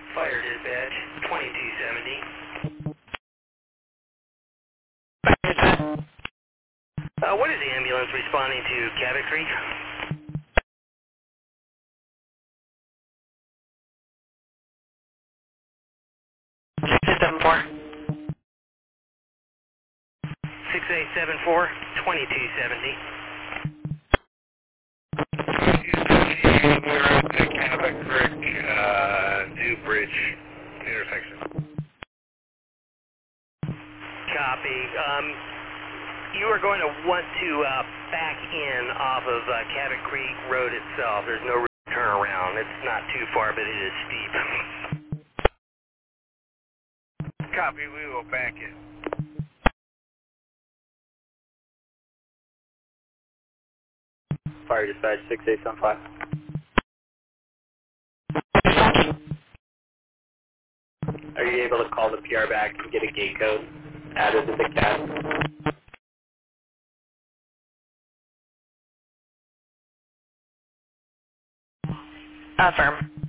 Fire dispatch, 2270. What is the ambulance responding to Cabot Creek? 6874. 6874, 2270. We're at the Cabot Creek, New Bridge intersection. Copy. You are going to want to back in off of Cabot Creek Road itself. There's no turnaround. It's not too far, but it is steep. Copy, we will back in. Fire dispatch 6875. Are you able to call the PR back and get a gate code added to the cab? Affirm.